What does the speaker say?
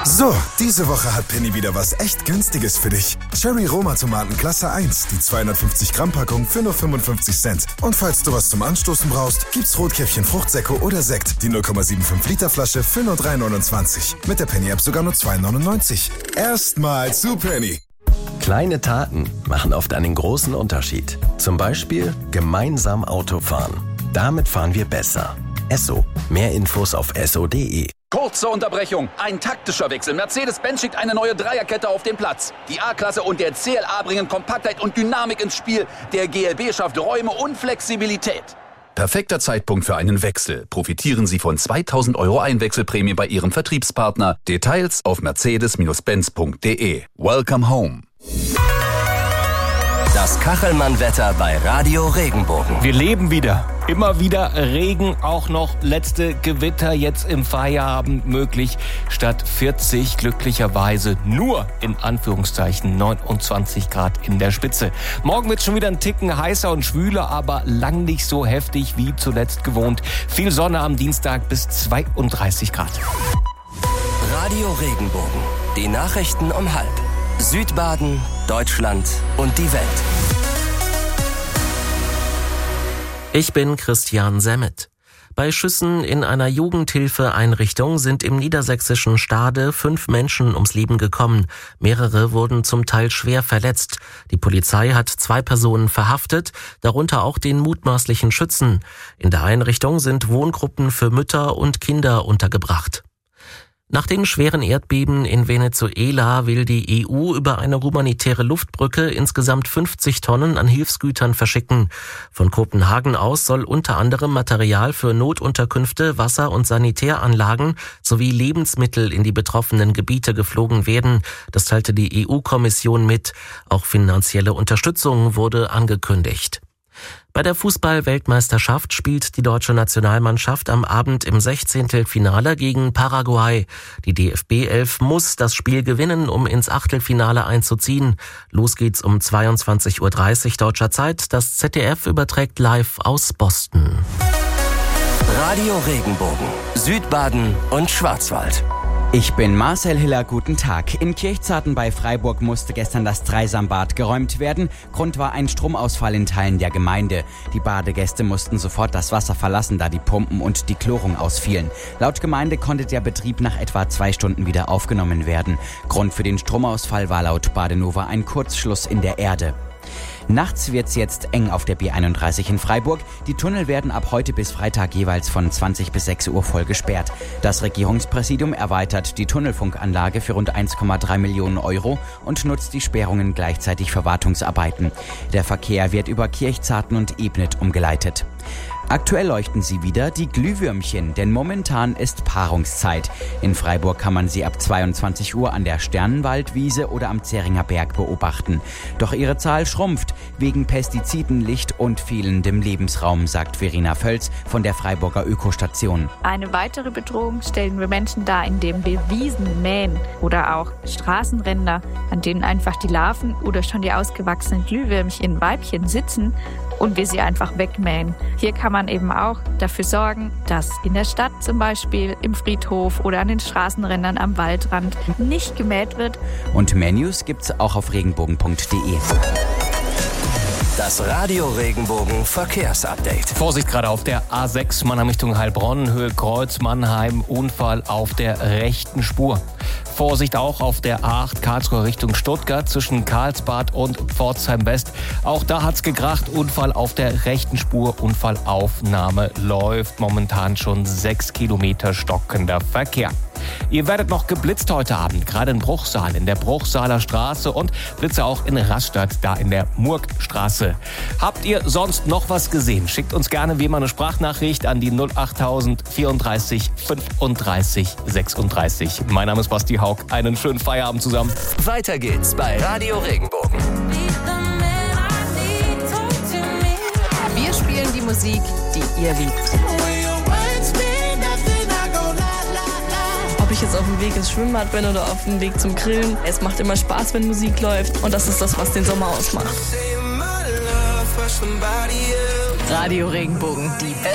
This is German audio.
So, diese Woche hat Penny wieder was echt Günstiges für dich. Cherry Roma Tomaten Klasse 1, die 250 Gramm Packung für nur 55 Cent. Und falls du was zum Anstoßen brauchst, gibt's Rotkäppchen Fruchtsäcko oder Sekt, die 0,75 Liter Flasche für nur 3,29. Mit der Penny App sogar nur 2,99. Erstmal zu Penny. Kleine Taten machen oft einen großen Unterschied. Zum Beispiel gemeinsam Auto fahren. Damit fahren wir besser. Esso. Mehr Infos auf esso.de. Kurze Unterbrechung. Ein taktischer Wechsel. Mercedes-Benz schickt eine neue Dreierkette auf den Platz. Die A-Klasse und der CLA bringen Kompaktheit und Dynamik ins Spiel. Der GLB schafft Räume und Flexibilität. Perfekter Zeitpunkt für einen Wechsel. Profitieren Sie von 2.000 € Einwechselprämie bei Ihrem Vertriebspartner. Details auf mercedes-benz.de. Welcome home. Das Kachelmann-Wetter bei Radio Regenbogen. Wir leben wieder. Immer wieder Regen, auch noch letzte Gewitter jetzt im Feierabend möglich. Statt 40 glücklicherweise nur in Anführungszeichen 29 Grad in der Spitze. Morgen wird schon wieder ein Ticken heißer und schwüler, aber lang nicht so heftig wie zuletzt gewohnt. Viel Sonne am Dienstag bis 32 Grad. Radio Regenbogen. Die Nachrichten um 12:30. Südbaden, Deutschland und die Welt. Ich bin Christian Semmet. Bei Schüssen in einer Jugendhilfeeinrichtung sind im niedersächsischen Stade 5 Menschen ums Leben gekommen. Mehrere wurden zum Teil schwer verletzt. Die Polizei hat 2 Personen verhaftet, darunter auch den mutmaßlichen Schützen. In der Einrichtung sind Wohngruppen für Mütter und Kinder untergebracht. Nach den schweren Erdbeben in Venezuela will die EU über eine humanitäre Luftbrücke insgesamt 50 Tonnen an Hilfsgütern verschicken. Von Kopenhagen aus soll unter anderem Material für Notunterkünfte, Wasser- und Sanitäranlagen sowie Lebensmittel in die betroffenen Gebiete geflogen werden. Das teilte die EU-Kommission mit. Auch finanzielle Unterstützung wurde angekündigt. Bei der Fußball-Weltmeisterschaft spielt die deutsche Nationalmannschaft am Abend im 16. Finale gegen Paraguay. Die DFB-11 muss das Spiel gewinnen, um ins Achtelfinale einzuziehen. Los geht's um 22:30 Uhr deutscher Zeit. Das ZDF überträgt live aus Boston. Radio Regenbogen. Südbaden und Schwarzwald. Ich bin Marcel Hiller, guten Tag. In Kirchzarten bei Freiburg musste gestern das Dreisambad geräumt werden. Grund war ein Stromausfall in Teilen der Gemeinde. Die Badegäste mussten sofort das Wasser verlassen, da die Pumpen und die Chlorung ausfielen. Laut Gemeinde konnte der Betrieb nach etwa 2 Stunden wieder aufgenommen werden. Grund für den Stromausfall war laut Badenova ein Kurzschluss in der Erde. Nachts wird's jetzt eng auf der B31 in Freiburg. Die Tunnel werden ab heute bis Freitag jeweils von 20 bis 6 Uhr voll gesperrt. Das Regierungspräsidium erweitert die Tunnelfunkanlage für rund 1,3 Millionen € und nutzt die Sperrungen gleichzeitig für Wartungsarbeiten. Der Verkehr wird über Kirchzarten und Ebnet umgeleitet. Aktuell leuchten sie wieder, die Glühwürmchen, denn momentan ist Paarungszeit. In Freiburg kann man sie ab 22 Uhr an der Sternenwaldwiese oder am Zähringer Berg beobachten. Doch ihre Zahl schrumpft wegen Pestiziden, Licht und fehlendem Lebensraum, sagt Verena Völz von der Freiburger Ökostation. Eine weitere Bedrohung stellen wir Menschen dar, indem wir Wiesen mähen oder auch Straßenränder, an denen einfach die Larven oder schon die ausgewachsenen Glühwürmchen, Weibchen sitzen und wir sie einfach wegmähen. Hier kann man eben auch dafür sorgen, dass in der Stadt zum Beispiel im Friedhof oder an den Straßenrändern am Waldrand nicht gemäht wird. Und mehr News gibt's auch auf regenbogen.de. Das Radio Regenbogen Verkehrsupdate. Vorsicht gerade auf der A6 Mannheim Richtung Heilbronn, Höhe Kreuz Mannheim, Unfall auf der rechten Spur. Vorsicht auch auf der A8 Karlsruhe Richtung Stuttgart zwischen Karlsbad und Pforzheim West. Auch da hat's gekracht, Unfall auf der rechten Spur, Unfallaufnahme läuft momentan schon 6 Kilometer stockender Verkehr. Ihr werdet noch geblitzt heute Abend, gerade in Bruchsal, in der Bruchsaler Straße und Blitze auch in Rastatt, da in der Murgstraße. Habt ihr sonst noch was gesehen? Schickt uns gerne wie immer eine Sprachnachricht an die 08000 34 35 36. Mein Name ist Basti Haug. Einen schönen Feierabend zusammen. Weiter geht's bei Radio Regenbogen. Wir spielen die Musik, die ihr liebt. Ob ich jetzt auf dem Weg ins Schwimmbad bin oder auf dem Weg zum Grillen. Es macht immer Spaß, wenn Musik läuft. Und das ist das, was den Sommer ausmacht. Radio Regenbogen, die